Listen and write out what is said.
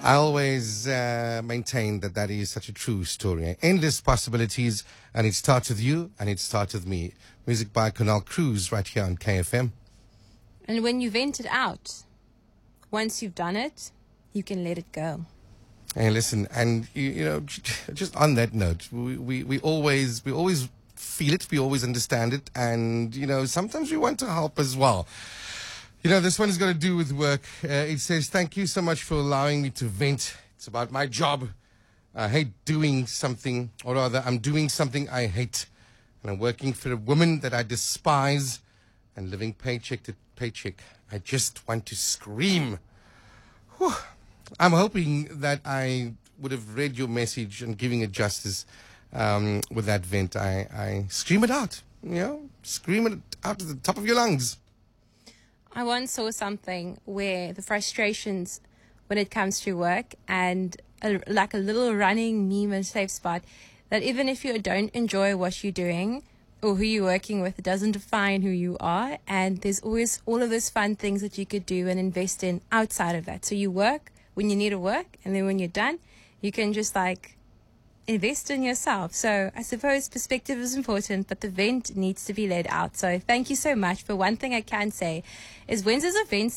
I always maintain that that is such a true story. Endless possibilities, and it starts with you, and it starts with me. Music by Canal Cruz right here on KFM. And when you vent it out, once you've done it, you can let it go. Hey, listen, and you know, just on that note, we always feel it, we always understand it, and you know, sometimes we want to help as well. You know, this one has got to do with work. It says, thank you so much for allowing me to vent. It's about my job. I hate doing something, or rather, I'm doing something I hate. And I'm working for a woman that I despise and living paycheck to paycheck. I just want to scream. Whew. I'm hoping that I would have read your message and giving it justice with that vent. I scream it out, you know, scream it out at the top of your lungs. I once saw something where the frustrations when it comes to work and like a little running meme and safe spot, that even if you don't enjoy what you're doing or who you're working with, it doesn't define who you are. And there's always all of those fun things that you could do and invest in outside of that. So you work when you need to work, and then when you're done, you can just like invest in yourself. So I suppose perspective is important, but the vent needs to be let out. So thank you so much. For one thing I can say is, when there's a vent